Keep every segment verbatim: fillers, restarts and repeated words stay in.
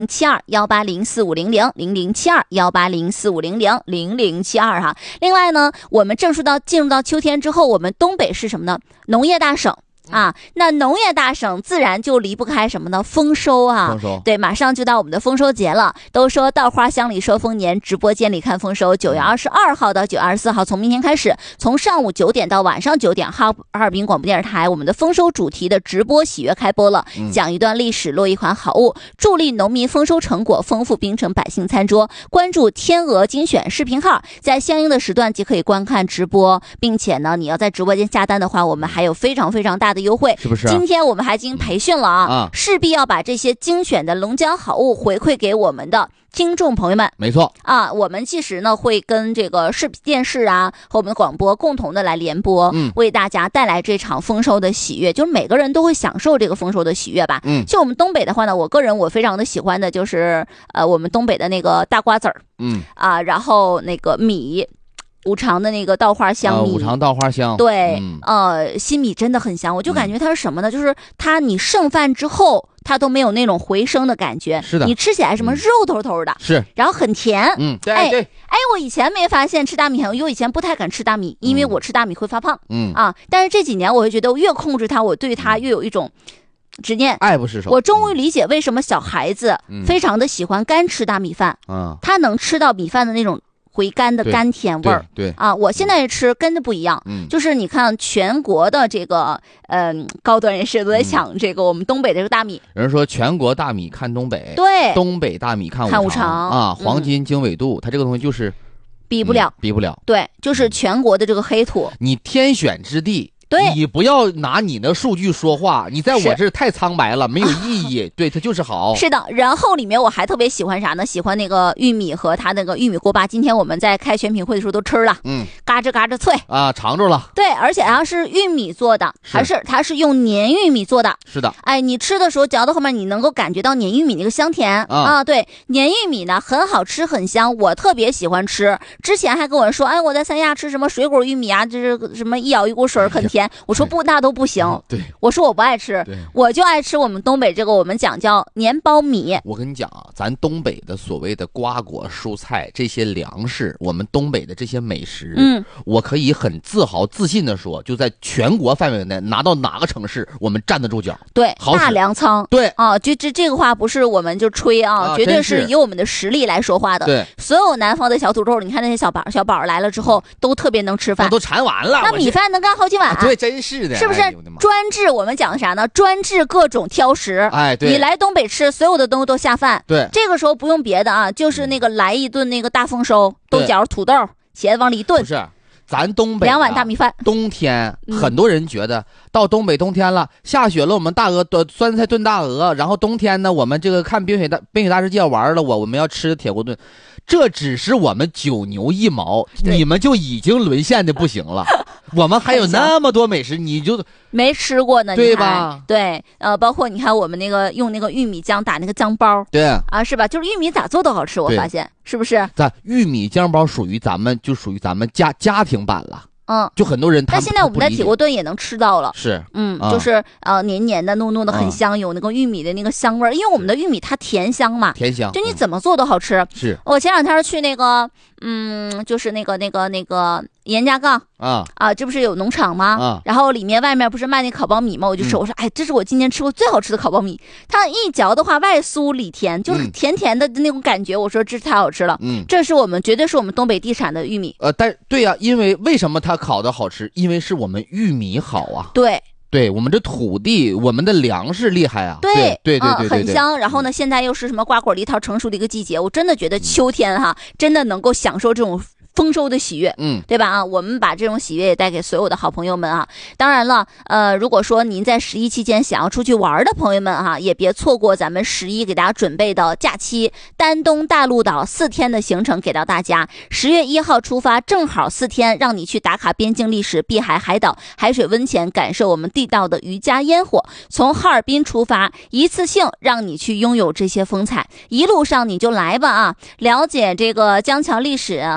七二幺八零四五零零零零七二幺八零四五零零零零七二哈。另外呢，我们正式到进入到秋天之后，我们东北是什么呢？农业大省。啊，那农业大省自然就离不开什么呢？丰收啊， 丰收， 对，马上就到我们的丰收节了。都说稻花香里说丰年，直播间里看丰收。九月二十二号到九月二十四号，从明天开始，从上午九点到晚上九点，哈尔滨广播电视台我们的丰收主题的直播喜悦开播了， 嗯、 讲一段历史，落一款好物，助力农民丰收成果，丰富冰城百姓餐桌。关注天鹅精选视频号，在相应的时段即可以观看直播，并且呢，你要在直播间下单的话，我们还有非常非常大的优惠， 是不是、啊？ 今天我们还进行培训了啊， 啊势必要把这些精选的龙江好物回馈给我们的听众朋友们。 没错啊，我们其实呢会跟这个视频电视啊和我们的广播共同的来联播， 嗯， 为大家带来这场丰收的喜悦，就是每个人都会享受这个丰收的喜悦吧。 嗯， 就我们东北的话呢，我个人我非常的喜欢的就是呃我们东北的那个大瓜子儿， 嗯啊，然后那个米。五常的那个稻花香米， 啊、五常稻花香， 对， 嗯、 呃，新米真的很香，我就感觉它是什么呢？嗯、就是它你剩饭之后，它都没有那种回升的感觉， 是的， 你吃起来什么肉头头的， 嗯、是， 然后很甜， 嗯，对哎对， 哎，我以前没发现吃大米很，因为我以前不太敢吃大米，因为我吃大米会发胖， 嗯啊，但是这几年我会觉得，我越控制它，我对它越有一种执念， 爱不释手。 我终于理解为什么小孩子非常的喜欢干吃大米饭， 嗯， 他能吃到米饭的那种回甘的甘甜味儿， 对，对啊，我现在吃跟的不一样， 嗯， 就是你看全国的这个嗯、呃、高端人士都在抢这个我们东北的这个大米， 有人说全国大米看东北， 对， 东北大米看五看常啊，黄金经纬度，嗯、它这个东西就是比不了、 嗯，比不了， 对，就是全国的这个黑土， 你天选之地。 对， 你不要拿你的数据说话，你在我这太苍白了，没有意义。对，它就是好。 是的，然后里面我还特别喜欢啥呢？喜欢那个玉米和它那个玉米锅巴。今天我们在开选品会的时候都吃了， 嗯， 嘎吱嘎吱脆啊，尝着了。 对，而且它是玉米做的，还是它是用粘玉米做的？ 是的。 哎，你吃的时候嚼到后面，你能够感觉到粘玉米那个香甜啊, 啊。对，粘玉米呢很好吃，很香，我特别喜欢吃。之前还跟我说，哎，我在三亚吃什么水果玉米啊，就是什么一咬一股水很甜。我说不，那都不行。 对， 我说我不爱吃，我就爱吃我们东北这个我们讲叫粘苞米。 我跟你讲啊，咱东北的所谓的瓜果蔬菜这些粮食，我们东北的这些美食， 嗯， 我可以很自豪自信的说，就在全国范围内拿到哪个城市，我们站得住脚。 对，大粮仓。 对啊，就这这个话不是我们就吹啊， 啊绝对是以我们的实力来说话的。 对， 所有南方的小土豆，你看那些小宝小宝来了之后，都特别能吃饭， 都馋完了， 那米饭能干好几碗。 啊、对，真是的， 是不是？哎、专治我们讲的啥呢？专治各种挑食。 哎，对， 你来东北吃，所有的东西都下饭。 对， 这个时候不用别的啊，就是那个来一顿那个大丰收，豆角、土豆、茄子往里一炖。 不是。咱东北、啊、 两碗大米饭， 冬天、嗯、很多人觉得到东北冬天了，下雪了，我们大鹅炖酸菜炖大鹅，然后冬天呢，我们这个看冰雪大冰雪大世界玩了，我我们要吃铁锅炖，这只是我们九牛一毛，你们就已经沦陷的不行了。我们还有那么多美食，你就没吃过呢， 对吧？ 对，呃，包括你看我们那个用那个玉米浆打那个浆包， 对啊，是吧？就是玉米咋做都好吃，我发现是不是？ 咱玉米浆包属于咱们就属于咱们家家庭版了。 嗯， 就很多人他， 但现在我们在铁锅炖也能吃到了， 是， 嗯，啊、就是呃黏黏的、糯糯的，很香，啊、有那个玉米的那个香味儿。因为我们的玉米它甜香嘛， 甜香， 就你怎么做都好吃。 是， 我前两天去那个，嗯，就是那个那个那个严家杠啊啊，这不是有农场吗？ 啊， 然后里面外面不是卖那烤苞米吗？我就吃，嗯、我说，哎，这是我今年吃过最好吃的烤苞米。它一嚼的话，外酥里甜，就是甜甜的那种感觉。嗯、我说这太好吃了， 嗯， 这是我们绝对是我们东北地产的玉米。 呃，但对呀、啊，因为为什么它烤的好吃？因为是我们玉米好啊， 对， 对，我们这土地，我们的粮食厉害啊， 对对对对 对, 对, 对、嗯，很香。然后呢，现在又是什么瓜果梨桃成熟的一个季节，我真的觉得秋天哈，真的能够享受这种丰收的喜悦， 嗯， 对吧？啊，我们把这种喜悦也带给所有的好朋友们啊。当然了，呃，如果说您在十一期间想要出去玩的朋友们哈、啊，也别错过咱们十一给大家准备的假期，丹东大陆岛四天的行程给到大家。十月一号出发，正好四天，让你去打卡边境历史、碧海海岛、海水温泉，感受我们地道的渔家烟火。从哈尔滨出发，一次性让你去拥有这些风采。一路上你就来吧啊，了解这个江桥历史、海岛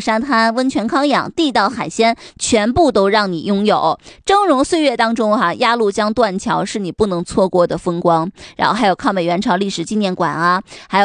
沙滩、温泉康养、地道海鲜，全部都让你拥有。峥嵘岁月当中哈、啊，鸭绿江断桥是你不能错过的风光。然后还有抗美援朝历史纪念馆啊，还有